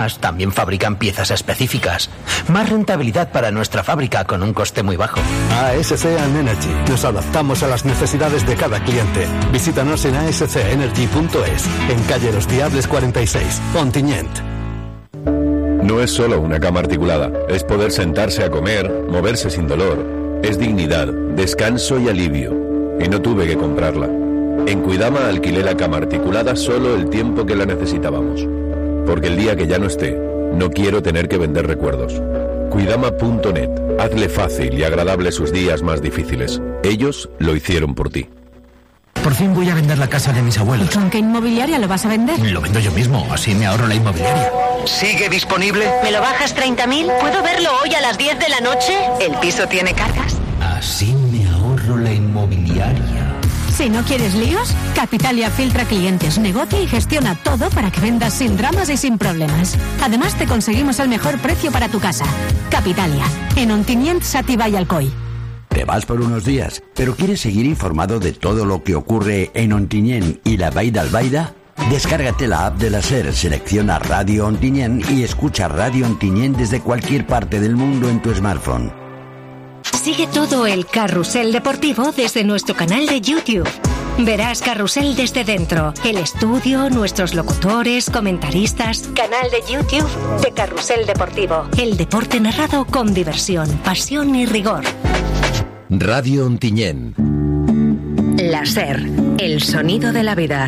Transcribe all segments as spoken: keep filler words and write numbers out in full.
También fabrican piezas específicas. Más rentabilidad para nuestra fábrica con un coste muy bajo. A S C and Energy. Nos adaptamos a las necesidades de cada cliente. Visítanos en a s c energy punto es, en calle Los Diables cuarenta y seis, Ontinyent. No es solo una cama articulada. Es poder sentarse a comer, moverse sin dolor. Es dignidad, descanso y alivio. Y no tuve que comprarla. En Cuidama alquilé la cama articulada solo el tiempo que la necesitábamos. Porque el día que ya no esté, no quiero tener que vender recuerdos. Cuidama punto net. Hazle fácil y agradable sus días más difíciles. Ellos lo hicieron por ti. Por fin voy a vender la casa de mis abuelos. ¿Y con qué inmobiliaria lo vas a vender? Lo vendo yo mismo, así me ahorro la inmobiliaria. ¿Sigue disponible? ¿Me lo bajas treinta mil? ¿Puedo verlo hoy a las diez de la noche? ¿El piso tiene cargas? Así me ahorro la inmobiliaria. Si no quieres líos, Capitalia filtra clientes, negocia y gestiona todo para que vendas sin dramas y sin problemas. Además, te conseguimos el mejor precio para tu casa. Capitalia, en Ontinyent, Xàtiva y Alcoi. Te vas por unos días, pero ¿quieres seguir informado de todo lo que ocurre en Ontinyent y la Vall d'Albaida? Descárgate la app de la SER, selecciona Radio Ontinyent y escucha Radio Ontinyent desde cualquier parte del mundo en tu smartphone. Sigue todo el carrusel deportivo desde nuestro canal de YouTube. Verás Carrusel desde dentro, el estudio, nuestros locutores, comentaristas. Canal de YouTube de Carrusel Deportivo. El deporte narrado con diversión, pasión y rigor. Radio Ontinyent. La SER, el sonido de la vida.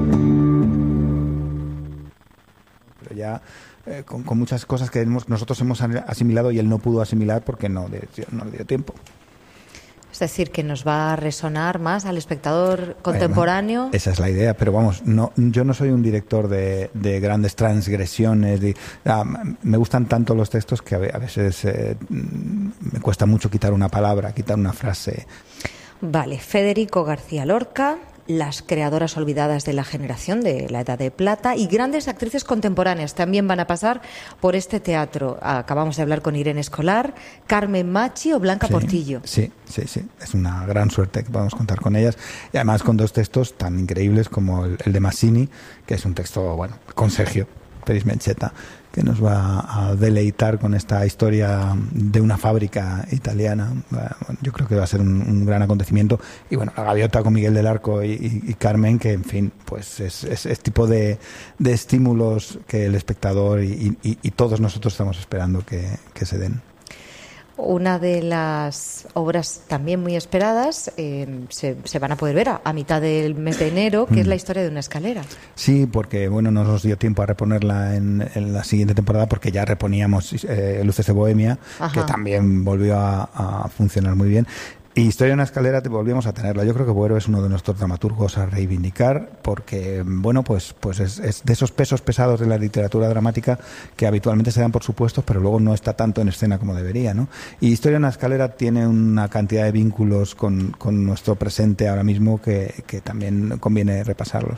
Pero ya eh, con, con muchas cosas que hemos, nosotros hemos asimilado y él no pudo asimilar porque no le, no le dio tiempo. Es decir, que nos va a resonar más al espectador contemporáneo. Bueno, esa es la idea, pero vamos, no, yo no soy un director de, de grandes transgresiones. De, ah, me gustan tanto los textos que a veces eh, me cuesta mucho quitar una palabra, quitar una frase. Vale, Federico García Lorca, las creadoras olvidadas de la generación de la Edad de Plata y grandes actrices contemporáneas también van a pasar por este teatro. Acabamos de hablar con Irene Escolar, Carmen Machi o Blanca sí, Portillo. Sí, sí, sí. Es una gran suerte que podamos contar con ellas. Y además con dos textos tan increíbles como el, el de Massini, que es un texto, bueno, con Sergio Peris Mencheta, que nos va a deleitar con esta historia de una fábrica italiana. Bueno, yo creo que va a ser un, un gran acontecimiento. Y bueno, La Gaviota con Miguel del Arco y, y, y Carmen, que en fin, pues es, es, es tipo de, de estímulos que el espectador y, y, y todos nosotros estamos esperando que, que se den. Una de las obras también muy esperadas eh, se, se van a poder ver a, a mitad del mes de enero, que mm. es La historia de una escalera. Sí, porque bueno, no nos dio tiempo a reponerla en, en la siguiente temporada porque ya reponíamos eh, Luces de Bohemia, Ajá. que también volvió a, a funcionar muy bien. Y Historia de una escalera te volvíamos a tenerla. Yo creo que Boero es uno de nuestros dramaturgos a reivindicar porque, bueno, pues pues es, es de esos pesos pesados de la literatura dramática que habitualmente se dan por supuestos, pero luego no está tanto en escena como debería, ¿no? Y Historia de una escalera tiene una cantidad de vínculos con, con nuestro presente ahora mismo que, que también conviene repasarlos.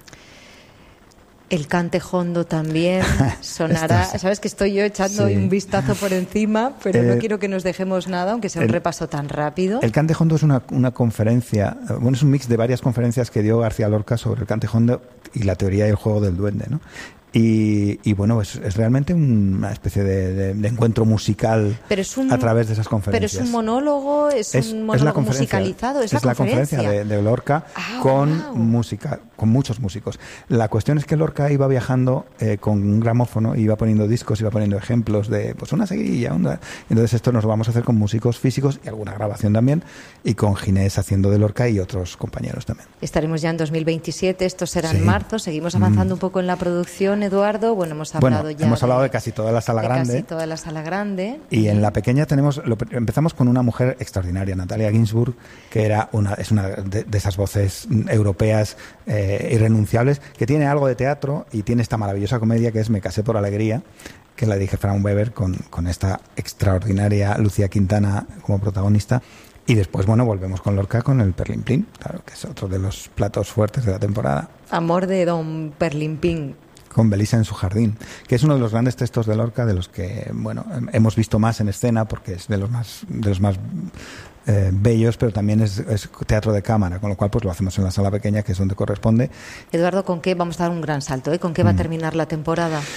El cante jondo también sonará. Estás... Sabes que estoy yo echando sí. un vistazo por encima, pero eh, no quiero que nos dejemos nada, aunque sea un el, repaso tan rápido. El cante jondo es una, una conferencia, bueno, es un mix de varias conferencias que dio García Lorca sobre el cante jondo y la teoría del juego del duende, ¿no? Y, y bueno, es, es realmente una especie de, de, de encuentro musical pero es un, a través de esas conferencias. Pero es un monólogo, es, es un monólogo es musicalizado, es, es la, la conferencia, conferencia de, de Lorca ah, con wow. música, con muchos músicos. La cuestión es que Lorca iba viajando eh, con un gramófono, iba poniendo discos, iba poniendo ejemplos de pues una seguidilla, una... entonces esto nos lo vamos a hacer con músicos físicos y alguna grabación también, y con Ginés haciendo de Lorca y otros compañeros también. Estaremos ya en dos mil veintisiete, esto será sí. en marzo, seguimos avanzando mm. un poco en la producción, Eduardo. Bueno, hemos hablado bueno, ya hemos hablado de, de casi toda la sala de grande. Casi toda la sala grande. Y en la pequeña tenemos, lo, empezamos con una mujer extraordinaria, Natalia Ginsburg, que era una, es una de, de esas voces europeas eh, irrenunciables, que tiene algo de teatro y tiene esta maravillosa comedia que es Me casé por alegría, que la dirige Frank Weber con, con esta extraordinaria Lucía Quintana como protagonista. Y después, bueno, volvemos con Lorca con el Perlimplín, claro, que es otro de los platos fuertes de la temporada. Amor de don Perlimplín. Con Belisa en su jardín, que es uno de los grandes textos de Lorca de los que, bueno, hemos visto más en escena porque es de los más de los más eh, bellos, pero también es, es teatro de cámara, con lo cual pues lo hacemos en la sala pequeña, que es donde corresponde. Eduardo, ¿con qué vamos a dar un gran salto? ¿eh? ¿Con qué va a terminar la temporada?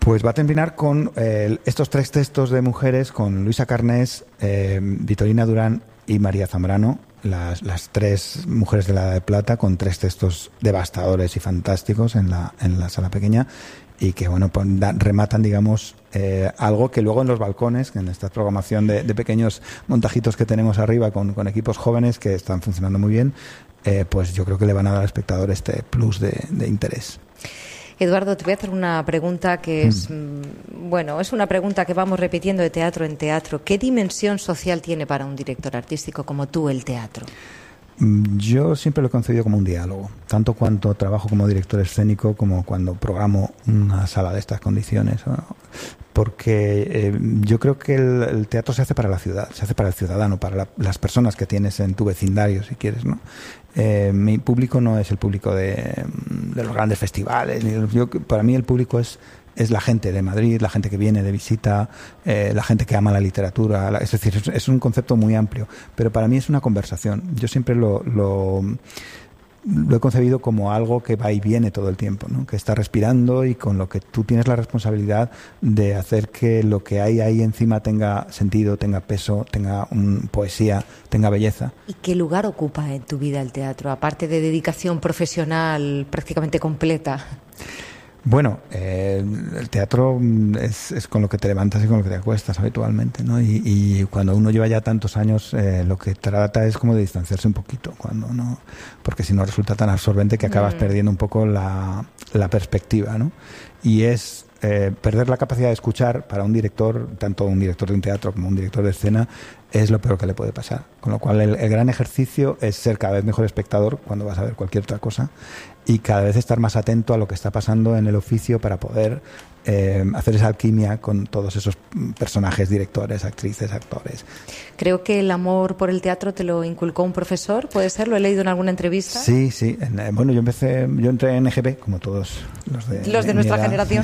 Pues va a terminar con eh, estos tres textos de mujeres, con Luisa Carnés, eh, Vitorina Durán y María Zambrano, las, las tres mujeres de la Edad de Plata, con tres textos devastadores y fantásticos en la, en la sala pequeña, y que bueno, pues, da, rematan, digamos, eh, algo que luego en los balcones, en esta programación de, de pequeños montajitos que tenemos arriba con, con equipos jóvenes que están funcionando muy bien, eh, pues yo creo que le van a dar al espectador este plus de, de interés. Eduardo, te voy a hacer una pregunta que es, mm. bueno, es una pregunta que vamos repitiendo de teatro en teatro. ¿Qué dimensión social tiene para un director artístico como tú el teatro? Yo siempre lo he concebido como un diálogo, tanto cuando trabajo como director escénico como cuando programo una sala de estas condiciones, ¿no? Porque eh, yo creo que el, el teatro se hace para la ciudad, se hace para el ciudadano, para la, las personas que tienes en tu vecindario, si quieres, ¿no? Eh, mi público no es el público de, de los grandes festivales. Yo, para mí el público es es la gente de Madrid, la gente que viene de visita, eh, la gente que ama la literatura. La, es decir, es, es un concepto muy amplio, pero para mí es una conversación. Yo siempre lo, lo, lo he concebido como algo que va y viene todo el tiempo, ¿no? Que está respirando y con lo que tú tienes la responsabilidad de hacer que lo que hay ahí encima tenga sentido, tenga peso, tenga un, poesía, tenga belleza. ¿Y qué lugar ocupa en tu vida el teatro, aparte de dedicación profesional prácticamente completa? Bueno, eh, el teatro es, es con lo que te levantas y con lo que te acuestas habitualmente, ¿no? Y, y cuando uno lleva ya tantos años, eh, lo que trata es como de distanciarse un poquito, cuando no, porque si no resulta tan absorbente que acabas mm. perdiendo un poco la, la perspectiva, ¿no? Y es eh, perder la capacidad de escuchar para un director, tanto un director de un teatro como un director de escena, es lo peor que le puede pasar. Con lo cual el, el gran ejercicio es ser cada vez mejor espectador cuando vas a ver cualquier otra cosa y cada vez estar más atento a lo que está pasando en el oficio para poder eh, hacer esa alquimia con todos esos personajes, directores, actrices, actores. Creo que el amor por el teatro te lo inculcó un profesor, ¿puede ser? ¿Lo he leído en alguna entrevista? Sí, sí. En, bueno, yo empecé, yo entré en E G P, como todos los de, los de, de nuestra generación.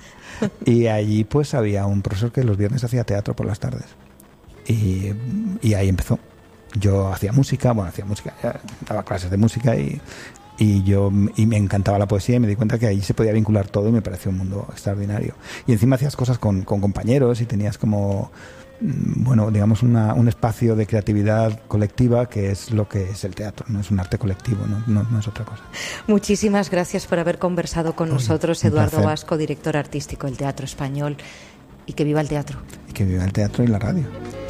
Y allí pues había un profesor que los viernes hacía teatro por las tardes. Y, y ahí empezó. Yo hacía música, bueno, hacía música, daba clases de música y, y yo y me encantaba la poesía y me di cuenta que ahí se podía vincular todo y me pareció un mundo extraordinario. Y encima hacías cosas con, con compañeros y tenías como, bueno, digamos una, un espacio de creatividad colectiva que es lo que es el teatro, no es un arte colectivo, no, no, no es otra cosa. Muchísimas gracias por haber conversado con Oye, nosotros, Eduardo Vasco, director artístico del Teatro Español. Y que viva el teatro. Y que viva el teatro y la radio.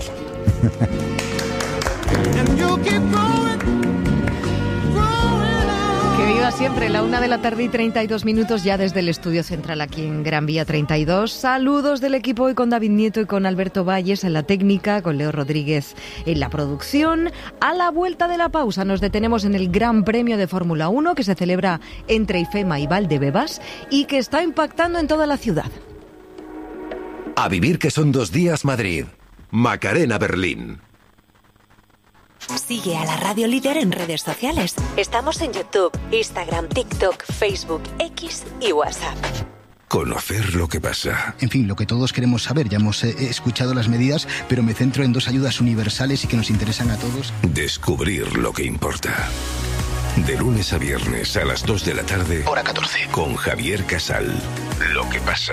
Que viva siempre, la una de la tarde y treinta y dos minutos ya desde el estudio central aquí en Gran Vía treinta y dos. Saludos del equipo hoy con David Nieto y con Alberto Valles en la técnica, con Leo Rodríguez en la producción. A la vuelta de la pausa nos detenemos en el Gran Premio de Fórmula uno que se celebra entre IFEMA y Valdebebas y que está impactando en toda la ciudad. A vivir que son dos días Madrid. Macarena Berlín. Sigue a la Radio Líder en redes sociales. Estamos en YouTube, Instagram, TikTok, Facebook, X y WhatsApp. Conocer lo que pasa. En fin, lo que todos queremos saber. Ya hemos eh, escuchado las medidas, pero me centro en dos ayudas universales y que nos interesan a todos. Descubrir lo que importa. De lunes a viernes a las dos de la tarde. Hora catorce. Con Javier Casal. Lo que pasa.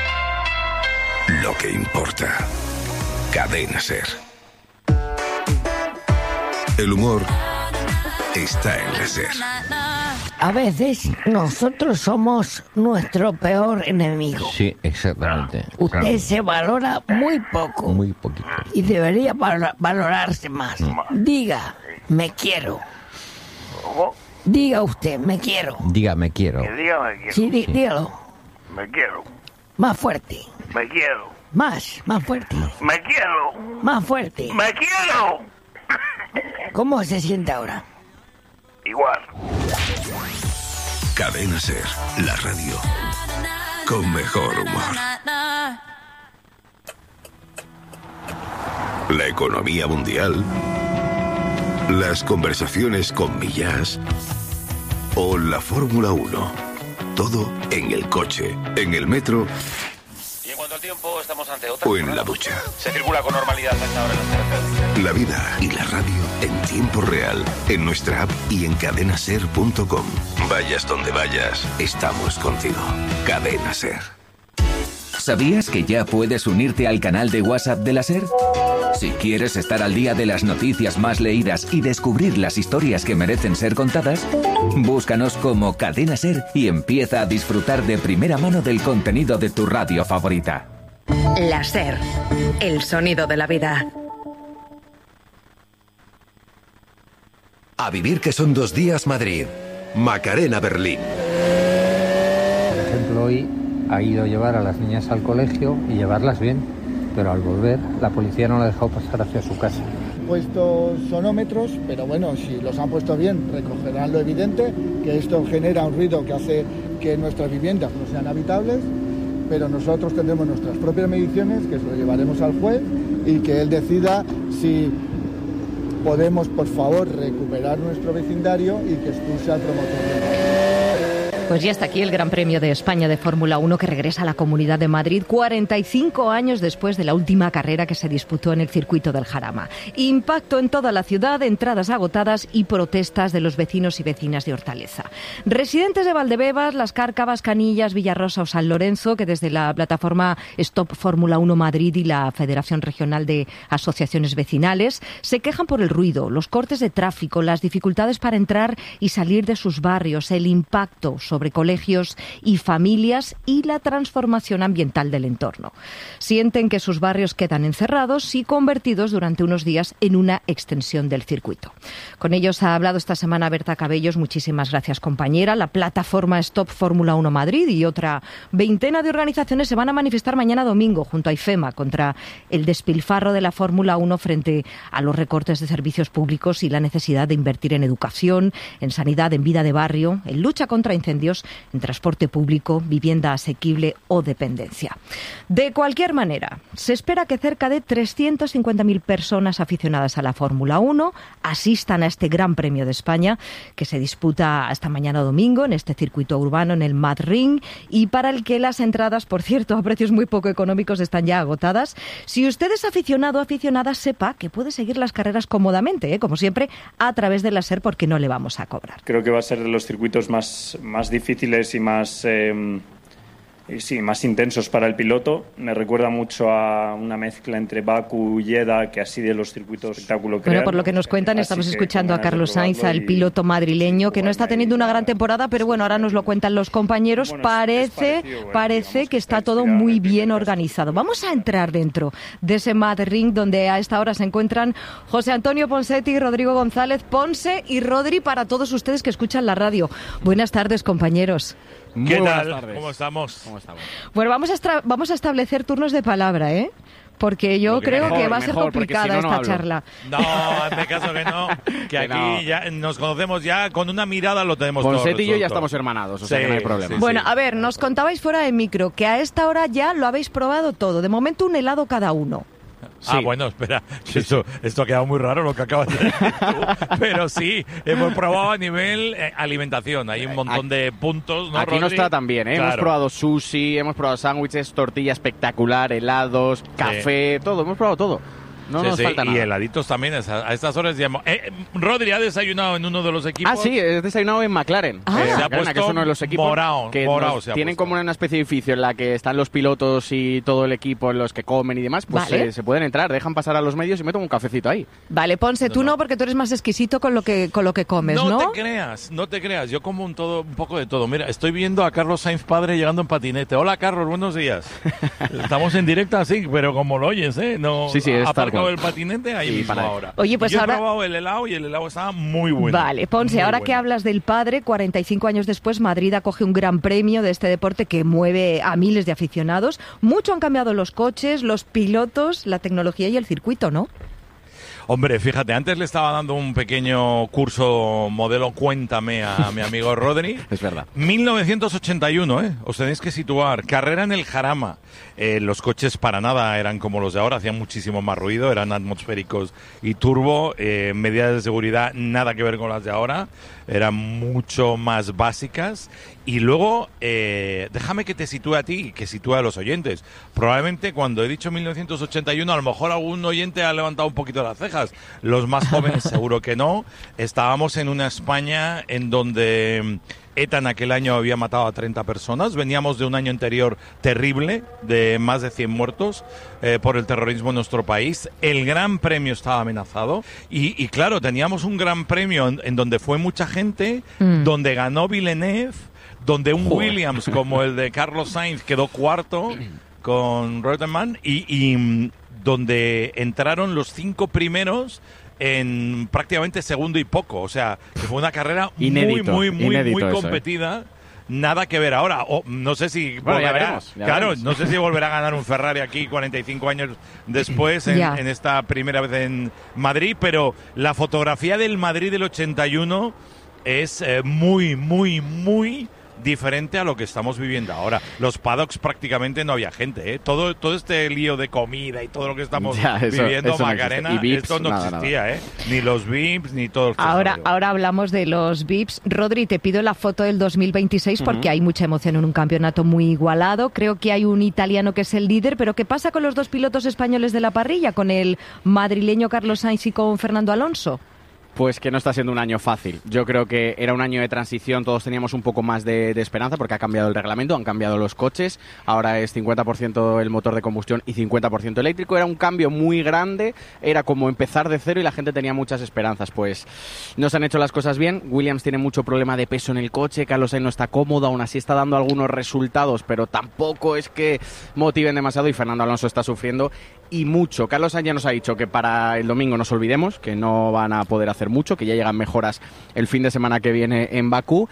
Lo que importa. Cadena Ser. El humor está en la Ser. A veces nosotros somos nuestro peor enemigo. Sí, exactamente. Usted claro. se valora muy poco. Muy poquito. Y debería val- valorarse más. Diga, me quiero. Diga usted, me quiero. Diga, me quiero. Que diga, me quiero. Sí, dí- dígalo. Me quiero. Más fuerte. Me quiero. Más, más fuerte. Me quiero. Más fuerte. Me quiero. ¿Cómo se siente ahora? Igual. Cadena Ser, la radio con mejor humor. La economía mundial, las conversaciones con Millás o la Fórmula uno. Todo en el coche, en el metro. Y en cuanto al tiempo, estamos ante otra. O en la ducha. Se circula con normalidad a esta hora en las carreteras. La vida y la radio en tiempo real, en nuestra app y en cadena ser punto com. Vayas donde vayas, estamos contigo. Cadena Ser. ¿Sabías que ya puedes unirte al canal de WhatsApp de la SER? Si quieres estar al día de las noticias más leídas y descubrir las historias que merecen ser contadas, búscanos como Cadena SER y empieza a disfrutar de primera mano del contenido de tu radio favorita. La SER, el sonido de la vida. A vivir que son dos días Madrid. Macarena Berlín. Por ejemplo, hoy ha ido a llevar a las niñas al colegio y llevarlas bien, pero al volver la policía no la ha dejado pasar hacia su casa. Puesto sonómetros, pero bueno, si los han puesto bien, recogerán lo evidente, que esto genera un ruido que hace que nuestras viviendas no sean habitables, pero nosotros tendremos nuestras propias mediciones, que se lo llevaremos al juez y que él decida si podemos, por favor, recuperar nuestro vecindario y que expulse al promotor del parque. Pues ya está aquí el Gran Premio de España de Fórmula uno que regresa a la Comunidad de Madrid cuarenta y cinco años después de la última carrera que se disputó en el circuito del Jarama. Impacto en toda la ciudad, entradas agotadas y protestas de los vecinos y vecinas de Hortaleza. Residentes de Valdebebas, Las Cárcavas, Canillas, Villarrosa o San Lorenzo, que desde la plataforma Stop Fórmula uno Madrid y la Federación Regional de Asociaciones Vecinales, se quejan por el ruido, los cortes de tráfico, las dificultades para entrar y salir de sus barrios, el impacto sobre colegios y familias y la transformación ambiental del entorno. Sienten que sus barrios quedan encerrados y convertidos durante unos días en una extensión del circuito. Con ellos ha hablado esta semana Berta Cabellos. Muchísimas gracias, compañera. La plataforma Stop Fórmula uno Madrid y otra veintena de organizaciones se van a manifestar mañana domingo junto a IFEMA contra el despilfarro de la Fórmula uno frente a los recortes de servicios públicos y la necesidad de invertir en educación, en sanidad, en vida de barrio, en lucha contra incendios, en transporte público, vivienda asequible o dependencia. De cualquier manera, se espera que cerca de trescientas cincuenta mil personas aficionadas a la Fórmula uno asistan a este Gran Premio de España que se disputa hasta mañana domingo en este circuito urbano en el Mad Ring y para el que las entradas, por cierto, a precios muy poco económicos están ya agotadas. Si usted es aficionado o aficionada, sepa que puede seguir las carreras cómodamente, ¿eh? como siempre, a través de la SER porque no le vamos a cobrar. Creo que va a ser de los circuitos más, más difíciles y más eh, sí, más intensos para el piloto. Me recuerda mucho a una mezcla entre Baku y Jeddah, que así de los circuitos espectáculo crean. Bueno, por lo que nos cuentan, estamos escuchando a Carlos Sainz, al piloto madrileño, que no está teniendo una gran temporada, pero bueno, ahora nos lo cuentan los compañeros. Bueno, parece parecido, parece que está todo muy bien organizado. Vamos a entrar dentro de ese Mad Ring, donde a esta hora se encuentran José Antonio Ponsetti y Rodrigo González. Ponce y Rodri para todos ustedes que escuchan la radio. Buenas tardes, compañeros. ¿Qué tal? ¿Cómo estamos? ¿Cómo estamos? Bueno, vamos a, estra- vamos a establecer turnos de palabra, ¿eh? Porque yo que creo mejor, que va a ser mejor, complicada si no, no esta hablo. charla. No, hazme caso que no, que, que aquí no. ya nos conocemos ya, con una mirada lo tenemos todo Ponsetti y yo ya resuelto. estamos hermanados, o sea sí, que no hay problema. Sí, bueno, sí. a ver, nos contabais fuera de micro que a esta hora ya lo habéis probado todo. De momento un helado cada uno. Sí. Ah, bueno, espera, esto, esto ha quedado muy raro lo que acabas de decir tú, pero sí, hemos probado a nivel eh, alimentación, hay un montón de puntos, ¿no, Aquí Rodri? nos tratan bien, ¿eh? Claro. Hemos probado sushi, hemos probado sándwiches, tortilla espectacular, helados, café, sí. todo, hemos probado todo. No sí, nos sí, falta nada. Y heladitos también, a, a estas horas llamo. Eh, Rodri ha desayunado en uno de los equipos. Ah, sí, he desayunado en McLaren. Ah, eh, se ha McLaren, puesto que es uno de los equipos morao, que morao nos, se ha tienen puesto. como una especie de edificio en la que están los pilotos y todo el equipo en los que comen y demás, pues Vale. eh, se pueden entrar, dejan pasar a los medios y me tomo un cafecito ahí. Vale, Ponce, tú no, porque tú eres más exquisito con lo que con lo que comes, ¿no? No te creas, no te creas, yo como un, todo, un poco de todo. Mira, estoy viendo a Carlos Sainz padre llegando en patinete. Hola, Carlos, buenos días. Estamos en directo así, pero como lo oyes, ¿eh? No, sí, sí, es ha aparcado tal el patinete ahí sí, mismo para ahora. Oye, pues yo ahora... he probado el helado y el helado estaba muy bueno. Vale, Ponce, muy ahora bueno. que hablas del padre, cuarenta y cinco años después, Madrid acoge un gran premio de este deporte que mueve a miles de aficionados. Mucho han cambiado los coches, los pilotos, la tecnología y el circuito, ¿no? Hombre, fíjate, antes le estaba dando un pequeño curso modelo Cuéntame a mi amigo Rodri. Es verdad. mil novecientos ochenta y uno, ¿eh? Os tenéis que situar. Carrera en el Jarama. Eh, los coches para nada eran como los de ahora, hacían muchísimo más ruido, eran atmosféricos y turbo. Eh, medidas de seguridad nada que ver con las de ahora, eran mucho más básicas. Y luego, eh, déjame que te sitúe a ti y que sitúe a los oyentes. Probablemente cuando he dicho mil novecientos ochenta y uno, a lo mejor algún oyente ha levantado un poquito las cejas. Los más jóvenes seguro que no. Estábamos en una España en donde ETA en aquel año había matado a treinta personas. Veníamos de un año anterior terrible, de más de cien muertos eh, por el terrorismo en nuestro país. El Gran Premio estaba amenazado. Y, y claro, teníamos un Gran Premio en, en donde fue mucha gente, mm. donde ganó Villeneuve, donde un Joder. Williams como el de Carlos Sainz quedó cuarto con Reutemann y, y donde entraron los cinco primeros en prácticamente segundo y poco. O sea, que fue una carrera inédito, muy, muy, muy, muy competida. Eh. Nada que ver ahora. O, no sé si bueno, volverá, ya veremos, ya claro, veremos. no sé si volverá a ganar un Ferrari aquí cuarenta y cinco años después en, en esta primera vez en Madrid, pero la fotografía del Madrid del ochenta y uno es eh, muy, muy, muy diferente a lo que estamos viviendo ahora. Los paddocks prácticamente no había gente, ¿eh? Todo, todo este lío de comida y todo lo que estamos ya, eso, viviendo, eso Macarena, no V I Ps, esto no nada, existía, nada. ¿eh? Ni los V I Ps, ni todo esto. Ahora, ahora hablamos de los V I Ps. Rodri, te pido la foto del dos mil veintiséis porque uh-huh. hay mucha emoción en un campeonato muy igualado. Creo que hay un italiano que es el líder, pero ¿qué pasa con los dos pilotos españoles de la parrilla? Con el madrileño Carlos Sainz y con Fernando Alonso. Pues que no está siendo un año fácil. Yo creo que era un año de transición, todos teníamos un poco más de, de esperanza porque ha cambiado el reglamento, han cambiado los coches, ahora es cincuenta por ciento el motor de combustión y cincuenta por ciento eléctrico. Era un cambio muy grande, era como empezar de cero y la gente tenía muchas esperanzas. Pues no se han hecho las cosas bien, Williams tiene mucho problema de peso en el coche, Carlos Sainz no está cómodo, aún así está dando algunos resultados, pero tampoco es que motiven demasiado y Fernando Alonso está sufriendo y mucho. Carlos Sainz ya nos ha dicho que para el domingo nos olvidemos, que no van a poder hacer mucho, que ya llegan mejoras el fin de semana que viene en Bakú.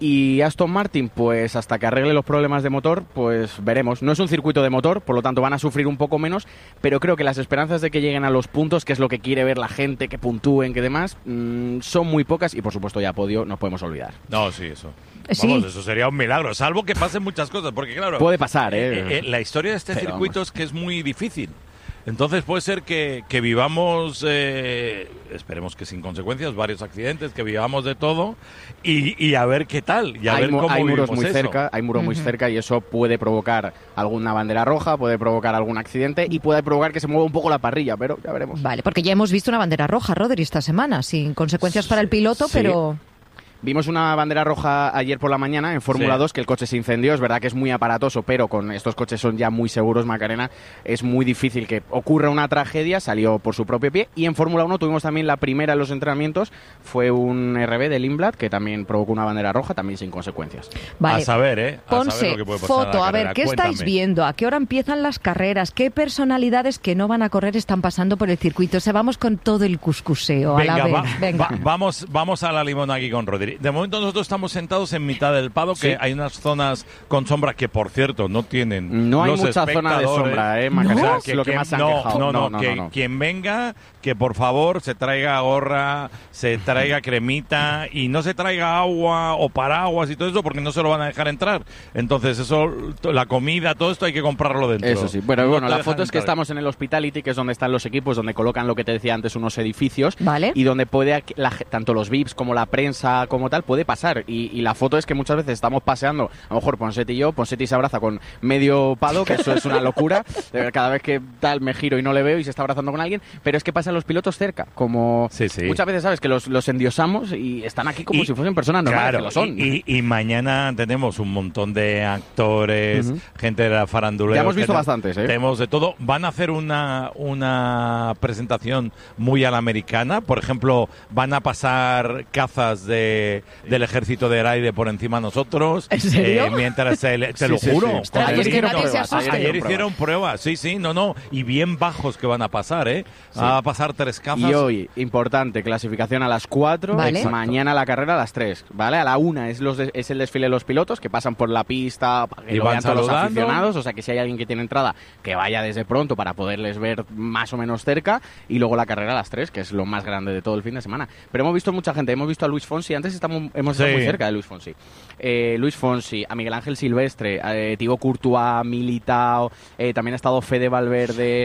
Y Aston Martin, pues hasta que arregle los problemas de motor, pues veremos. No es un circuito de motor, por lo tanto van a sufrir un poco menos, pero creo que las esperanzas de que lleguen a los puntos, que es lo que quiere ver la gente, que puntúen, que demás, mmm, son muy pocas y por supuesto ya podio no podemos olvidar. No, sí, eso. ¿Sí? Vamos, eso sería un milagro, salvo que pasen muchas cosas, porque claro... Puede pasar, ¿eh? eh, eh la historia de este pero circuito vamos. es que es muy difícil. Entonces puede ser que, que vivamos, eh, esperemos que sin consecuencias, varios accidentes, que vivamos de todo y, y a ver qué tal, y a hay, ver cómo hay muros muy eso. cerca, hay muros uh-huh. muy cerca y eso puede provocar alguna bandera roja, puede provocar algún accidente y puede provocar que se mueva un poco la parrilla, pero ya veremos. Vale, porque ya hemos visto una bandera roja, Rodri, esta semana, sin consecuencias para el piloto, sí. pero... Vimos una bandera roja ayer por la mañana en Fórmula sí. dos, que el coche se incendió. Es verdad que es muy aparatoso, pero con estos coches son ya muy seguros, Macarena. Es muy difícil que ocurra una tragedia. Salió por su propio pie. Y en Fórmula uno tuvimos también la primera en los entrenamientos. Fue un R B de Lindblad, que también provocó una bandera roja, también sin consecuencias. Vale. A saber, ¿eh? A Ponce, saber lo que puede pasar foto. a, a ver, ¿qué Cuéntame. estáis viendo? ¿A qué hora empiezan las carreras? ¿Qué personalidades que no van a correr están pasando por el circuito? O sea, vamos con todo el cuscuseo Venga, a la vez. Va, Venga. Va, vamos, vamos a la limona aquí con Rodri. De momento nosotros estamos sentados en mitad del paddock, sí. que hay unas zonas con sombra que, por cierto, no tienen No hay los mucha zona de sombra, ¿eh, Macarena? ¿No? O sea, que, lo que, que más se han no, quejado. No, no, no, no, que no, no. quien venga, que por favor se traiga gorra, se traiga cremita y no se traiga agua o paraguas y todo eso porque no se lo van a dejar entrar. Entonces eso, la comida, todo esto hay que comprarlo dentro. Eso sí. Bueno, no bueno la entrar. foto es que estamos en el Hospitality, que es donde están los equipos, donde colocan lo que te decía antes, unos edificios. Vale. Y donde puede, la, tanto los V I Ps como la prensa como tal, puede pasar. Y, y la foto es que muchas veces estamos paseando, a lo mejor Ponseti y yo, Ponseti se abraza con medio pado, que eso es una locura. Cada vez que tal me giro y no le veo y se está abrazando con alguien, pero es que pasan los pilotos cerca, como sí, sí. muchas veces sabes que los, los endiosamos y están aquí como y, si fuesen personas normales, claro, que lo son. Y, y, y mañana tenemos un montón de actores, uh-huh. gente de la farándula. Ya hemos visto bastantes, ¿eh? Tenemos de todo. Van a hacer una, una presentación muy a la americana. Por ejemplo, van a pasar cazas de, del ejército del aire por encima de nosotros. ¿En serio? Eh, mientras se, te sí, lo sí, juro. sí. Ostras, ayer hicieron pruebas. Ayer, ayer hicieron pruebas, sí, sí, no, no. Y bien bajos que van a pasar, ¿eh? Sí. Va a pasar tres cazas. Y hoy, importante, clasificación a las cuatro, vale. mañana la carrera a las tres, ¿vale? A la una es, los de, es el desfile de los pilotos que pasan por la pista, que y lo van vean todos los saludando. aficionados, o sea que si hay alguien que tiene entrada, que vaya desde pronto para poderles ver más o menos cerca, y luego la carrera a las tres, que es lo más grande de todo el fin de semana. Pero hemos visto mucha gente, hemos visto a Luis Fonsi, antes estamos, hemos estado sí. muy cerca de Luis Fonsi. Eh, Luis Fonsi, a Miguel Ángel Silvestre, eh, Thibaut Courtois, Militao, eh, también ha estado Fede Valverde.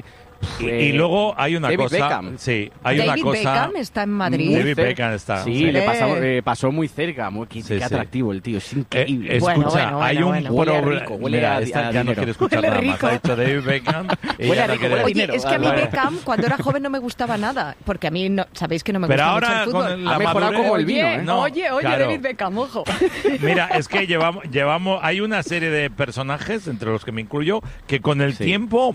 Y, Eh, y luego hay una David cosa. Beckham. Sí, hay David una cosa. Beckham está en Madrid. Muy David cer- Beckham está. Sí, Sí. le pasó, eh, pasó muy cerca. Muy, qué, Sí, qué sí. atractivo el tío, es Eh, increíble. escucha, Bueno, bueno, hay bueno, un bueno. Huele a problema. rico, huele Mira, a- esta a ya no dinero. quiere escuchar Huele nada más. rico. Ha dicho David Beckham. y Huele ya a no rico, quiere- huele a Oye, dinero. es que a mí Vale. Beckham, cuando era joven, no me gustaba nada. Porque a mí, no, sabéis que no me Pero gusta ahora mucho el fútbol. con la Ha mejorado madurez- como el vino, Oye, ¿eh? No, oye, oye, claro. David Beckham, ojo. Mira, es que llevamos, llevamos, hay una serie de personajes, entre los que me incluyo, que con el Sí. tiempo